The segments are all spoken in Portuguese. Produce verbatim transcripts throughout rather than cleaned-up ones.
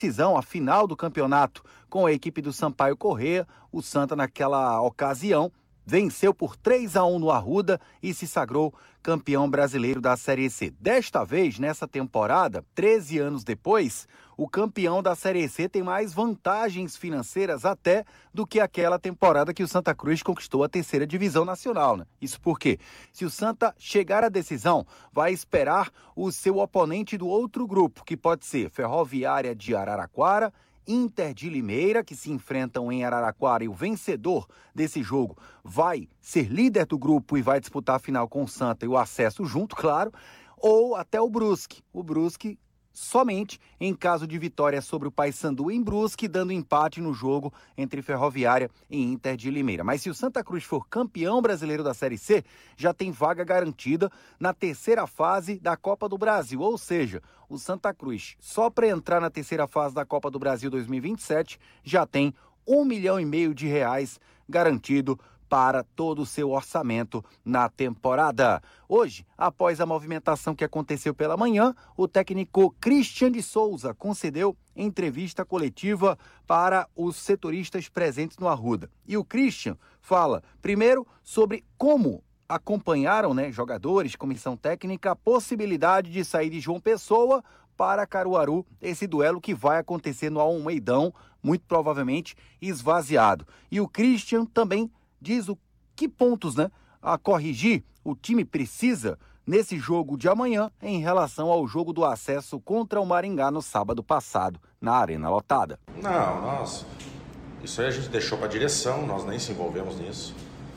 decisão, a final do campeonato com a equipe do Sampaio Corrêa. O Santa, naquela ocasião, venceu por três a um no Arruda e se sagrou campeão brasileiro da Série C. Desta vez, nessa temporada, treze anos depois, o campeão da Série C tem mais vantagens financeiras até do que aquela temporada que o Santa Cruz conquistou a terceira divisão nacional, né? Isso porque, se o Santa chegar à decisão, vai esperar o seu oponente do outro grupo, que pode ser Ferroviária de Araraquara, Inter de Limeira, que se enfrentam em Araraquara, e o vencedor desse jogo vai ser líder do grupo e vai disputar a final com o Santa e o acesso junto, claro, ou até o Brusque. O Brusque somente em caso de vitória sobre o Paysandu em Brusque, dando empate no jogo entre Ferroviária e Inter de Limeira. Mas se o Santa Cruz for campeão brasileiro da Série C, já tem vaga garantida na terceira fase da Copa do Brasil. Ou seja, o Santa Cruz, só para entrar na terceira fase da Copa do Brasil dois mil e vinte e sete, já tem um milhão e meio de reais garantido para todo o seu orçamento na temporada. Hoje, após a movimentação que aconteceu pela manhã, o técnico Christian de Souza concedeu entrevista coletiva para os setoristas presentes no Arruda. E o Christian fala, primeiro, sobre como acompanharam, né, jogadores, comissão técnica, a possibilidade de sair de João Pessoa para Caruaru, esse duelo que vai acontecer no Almeidão, muito provavelmente esvaziado. E o Christian também diz o que pontos, né, a corrigir o time precisa nesse jogo de amanhã em relação ao jogo do acesso contra o Maringá no sábado passado, na Arena Lotada. Não, nós... Isso aí a gente deixou para a direção, nós nem se envolvemos nisso.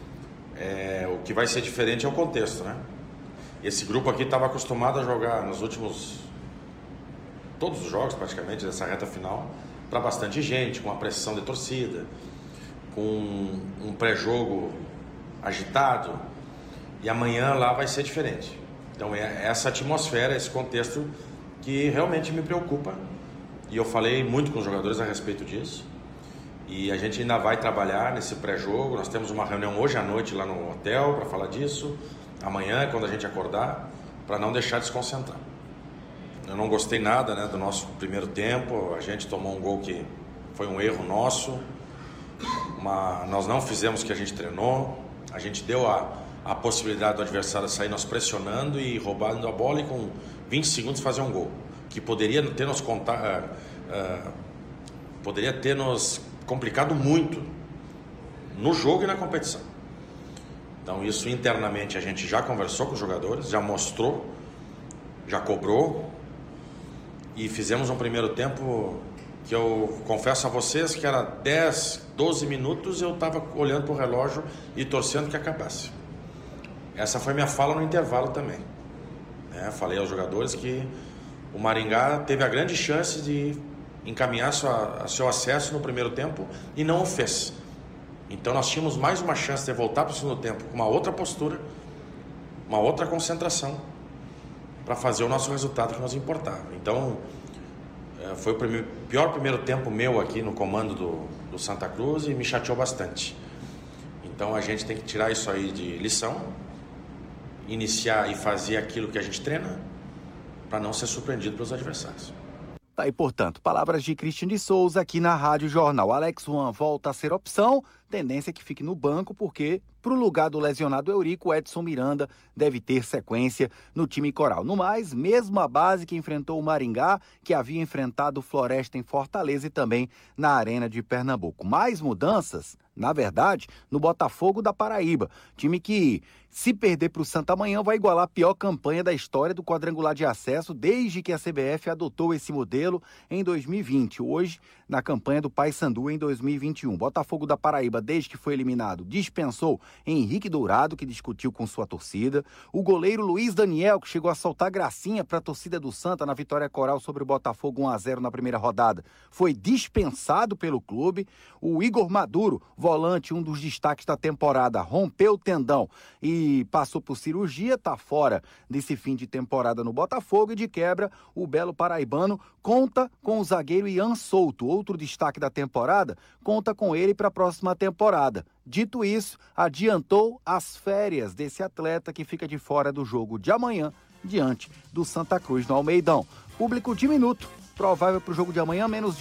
É, o que vai ser diferente é o contexto, né? Esse grupo aqui estava acostumado a jogar nos últimos... todos os jogos praticamente dessa reta final, para bastante gente, com a pressão de torcida, com um pré-jogo agitado, e amanhã lá vai ser diferente. Então é essa atmosfera, esse contexto que realmente me preocupa, e eu falei muito com os jogadores a respeito disso, e a gente ainda vai trabalhar nesse pré-jogo. Nós temos uma reunião hoje à noite lá no hotel para falar disso, amanhã quando a gente acordar, para não deixar de se concentrar. Eu não gostei nada, né, do nosso primeiro tempo, a gente tomou um gol que foi um erro nosso. Uma, nós não fizemos o que a gente treinou, a gente deu a, a possibilidade do adversário sair nós pressionando e roubando a bola e com vinte segundos fazer um gol, que poderia ter nos, contar, uh, uh, poderia ter nos complicado muito no jogo e na competição. Então isso internamente a gente já conversou com os jogadores, já mostrou, já cobrou, e fizemos um primeiro tempo que eu confesso a vocês que era dez, doze minutos eu estava olhando para o relógio e torcendo que acabasse. Essa foi minha fala no intervalo também. É, falei aos jogadores que o Maringá teve a grande chance de encaminhar sua, seu acesso no primeiro tempo e não o fez. Então nós tínhamos mais uma chance de voltar para o segundo tempo com uma outra postura, uma outra concentração, para fazer o nosso resultado que nos importava. Então foi o primeiro, pior primeiro tempo meu aqui no comando do, do Santa Cruz e me chateou bastante. Então a gente tem que tirar isso aí de lição, iniciar e fazer aquilo que a gente treina para não ser surpreendido pelos adversários. Tá aí, portanto, palavras de Christian de Souza aqui na Rádio Jornal. Alex Juan volta a ser opção, tendência é que fique no banco, porque para o lugar do lesionado Eurico, Edson Miranda deve ter sequência no time coral. No mais, mesmo a base que enfrentou o Maringá, que havia enfrentado o Floresta em Fortaleza e também na Arena de Pernambuco. Mais mudanças, na verdade, no Botafogo da Paraíba, time que, se perder para o Santa amanhã, vai igualar a pior campanha da história do quadrangular de acesso desde que a C B F adotou esse modelo em dois mil e vinte. Hoje, na campanha do Paysandu em dois mil e vinte e um. Botafogo da Paraíba, desde que foi eliminado, dispensou Henrique Dourado, que discutiu com sua torcida. O goleiro Luiz Daniel, que chegou a soltar gracinha para a torcida do Santa na vitória coral sobre o Botafogo um a zero na primeira rodada, foi dispensado pelo clube. O Igor Maduro, volante, um dos destaques da temporada, rompeu o tendão e passou por cirurgia, está fora desse fim de temporada no Botafogo. E de quebra, o belo paraibano conta com o zagueiro Ian Souto, outro destaque da temporada, conta com ele para a próxima temporada. Dito isso, adiantou as férias desse atleta que fica de fora do jogo de amanhã diante do Santa Cruz no Almeidão. Público diminuto, provável para o jogo de amanhã, menos de